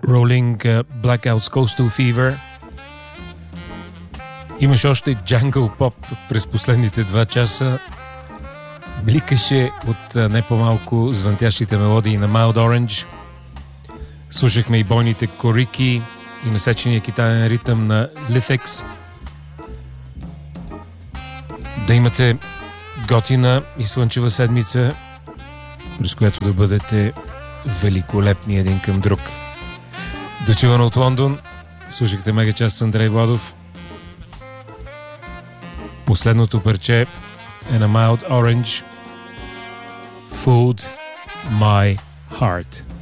Rolling Blackouts Coastal Fever. Имаш още Jungle Pop през последните 2 часа. Бликаше от не по-малко звънтящите мелодии на Mild Orange. Слушахме и бойните корики и насечения китаен ритъм на Lithics. Да имате готина и слънчева седмица, през която да бъдете великолепни един към друг. Дочувано от Лондон, слушахте Мегачас с Андрей Владов. Последното парче е на Mild Orange, Fooled My Heart.